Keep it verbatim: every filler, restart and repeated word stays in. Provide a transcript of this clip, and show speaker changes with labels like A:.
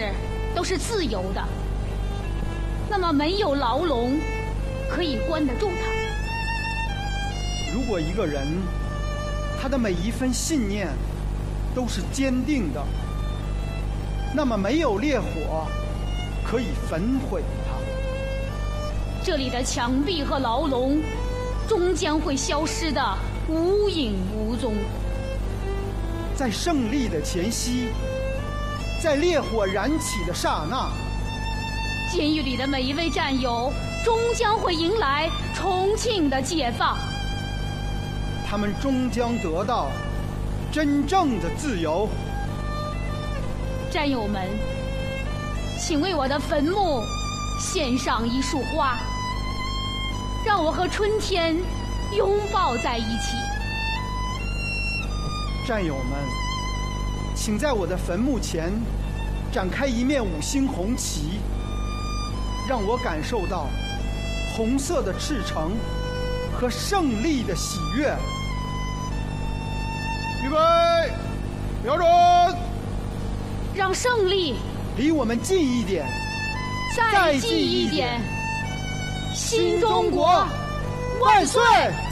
A: 士都是自由的，那么没有牢笼可以关得住他。
B: 如果一个人他的每一份信念都是坚定的，那么没有烈火可以焚毁它。
A: 这里的墙壁和牢笼终将会消失的无影无踪。
B: 在胜利的前夕，在烈火燃起的刹那，
A: 监狱里的每一位战友终将会迎来重庆的解放。
B: 他们终将得到真正的自由。
A: 战友们，请为我的坟墓献上一束花，让我和春天拥抱在一起。
B: 战友们，请在我的坟墓前展开一面五星红旗，让我感受到红色的赤诚和胜利的喜悦。预备，瞄准！
A: 让胜利
B: 离我们近一点，
A: 再近一点。新中国
B: 万岁！